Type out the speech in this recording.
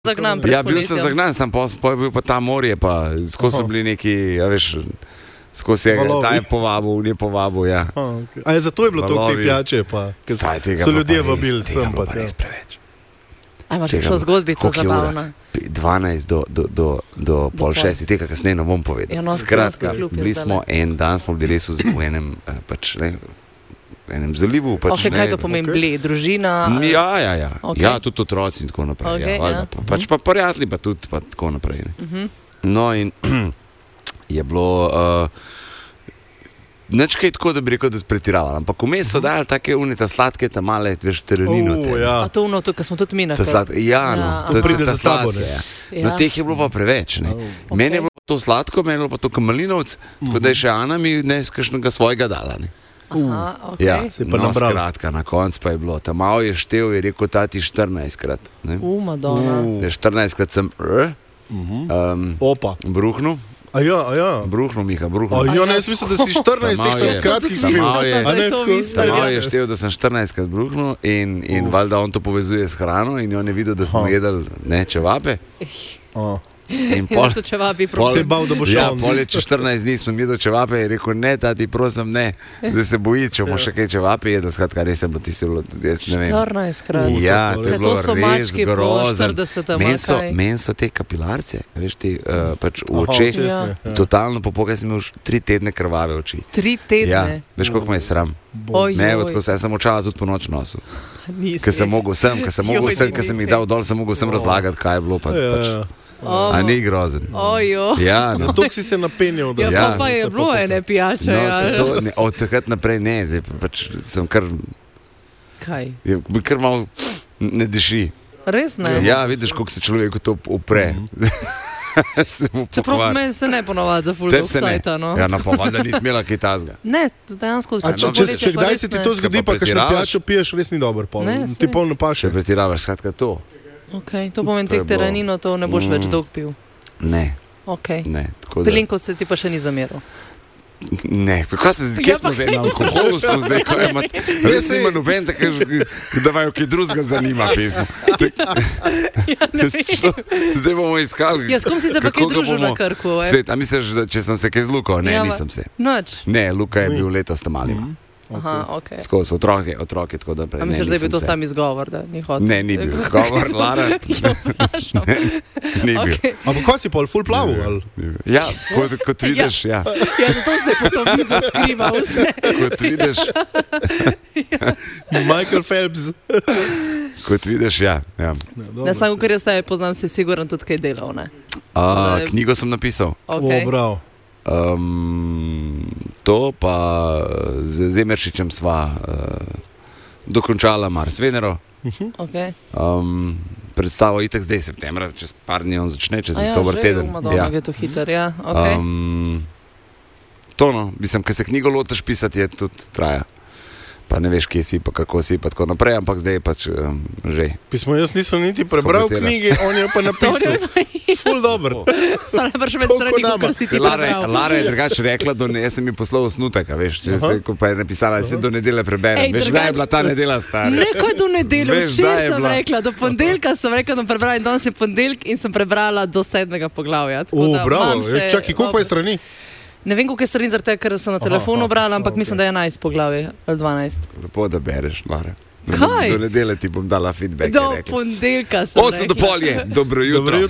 zagnan. Ja, bil sem zagnan, sem pa bil pa ta morje, pa skozi so bili neki, veš, skozi je, ta je povabil, ja. Okay. A je zato je bilo to te pijače, pa, so ljudje vabili sem pa. Tega pa res preveč. A imaš še zgodbico zabavna? 12 do pol 6, tega kasneje ne bom povedal. Ja, no, skratka, bili smo en dan, smo bili res v enem, pač ne, v enem zalivu. Pač, kaj to pomeni, bili, družina? Ja. Okay. Ja, tudi otroci in tako naprej. Okay, ja. Pač pa prijatelji, pa tudi pa tako naprej. No in je bilo nič kaj tako, da bi rekel, da je pretiravala. Ampak vmes so dali take unita sladke, ta male, veš, terenino. A to uno, tukaj smo tudi mi na to. Ja, no, to pride za tabo, ne? No, teh je bilo pa preveč, ne. Meni je bilo to sladko, meni je bilo pa to kamalinovc, tako da je še Ana mi ne z kakšnega svojega dala, ne. Aha, okay. Ja, no, skratka, na konc pa je bilo. Ta malo je štev, je rekel tati 14-krat. Madonna. 14-krat sem bruhnil. A ja. Bruhnil, Miha. Ja, ne, jaz mislim, da si 14 kratkih spil. Malo je štev, da sem 14-krat bruhnil in valjda on to povezuje s hrano in on je videl, da smo jedli čevape. In pol so čevapi, prosim. Ja, pol je 14 dni smo jedli čevape in rekel, ne, tati, prosim, ne, da se boji, če bomo še kaj čevape jedli, skratka, res je bilo tisto, jaz ne vem. 14-krat. Ja, to je bilo res grozno. Meni so te kapilarce, veš, ti pač v očeh, totalno popokaj sem imel 3 tedne krvave oči. 3 tedne? Ja, veš, koliko me je sram. Ne, tako se, jaz sem očala tudi po noč nosil. Ker sem mogel jih dal dol, sem mogel sem razlagati, kaj je bilo pa pač. A ni grozen. Ja, no. Tok si se napenjal. Ja, pa je bilo ene pijače. Od takrat naprej ne, zdaj pač sem kar... Kaj? Kar malo ne diši. Res ne? Ja, vidiš, koliko se človeku to upre. Čeprav meni se ne ponovadi za ful dolgcajta, no. Ja, napovada ni smela kaj tazga. Ne, dejansko. Če kdaj se ti to zgodi, pa kakšno pijačo piješ, res ni dober pol. Ti pol ne paše. Če pretiravaš, skratka to. Ok, to pomeni tek terenino, to ne boš več dolg pil. Ne. Ok. Pelinko se ti pa še ni zameril. Ne, kje smo zdaj na alkoholu, smo zdaj, ko ima, res nima noben, tako da vajo kaj drugega zanima pesmo. Ja, ne vem. Zdaj bomo iskali. Ja, s kom si se pa kaj družil na Krku? Svet, a misliš, da če sem se kaj z Luko? Ne, nisem se. Noč? Ne, Luka je bil letos tam malima. Aha, ok. Skozi otroke, tako da prej. A misliš, da je bil to sam izgovor, da ni hotel? Ne, ni bil izgovor, Lara. Ni bil. Ampak ko si pol ful plavu? Ja, kot vidiš, ja. Ja, zato se potom niso skrival vse. Kot vidiš. Michael Phelps. Kot vidiš, ja. Ne, samo ker jaz tebe poznam, si siguran tudi kaj delal, ne? Knjigo sem napisal. Bravo. To pa z Zemeršičem sva dokončala Mars Venero. Predstavo itak zdaj septembra, čez par dni on začne, čez dober teden. Je to hiter, ja. To no, mislim, ker se knjigo lotiš pisati, je tudi traja. Pa ne veš, kje si, pa kako si, pa tako naprej, ampak zdaj je pač že. Pismo, jaz nisem niti prebral knjige, on je pa napisal. Ful dobro. Lara je drugače rekla, jaz sem mi poslal osnutek, veš, ko pa je napisala, se do nedelje preberem. Veš, da je bila ta nedelja stara. Nekaj do nedelje, včeraj sem rekla, do ponedeljka sem rekla, da prebrala in danes je ponedeljk in sem prebrala do 7. poglavja. Bravo, čakaj, koliko pa je strani? Ne vem, koliko je strani zaradi tega, ker sem na telefonu brala, ampak mislim, da je 11 poglavij ali 12. Lepo, da bereš, Lara. Kaj? Do nedelje ti bom dala feedback. Do ponedeljka sem rekla. 8 do pol je. Dobro jutro.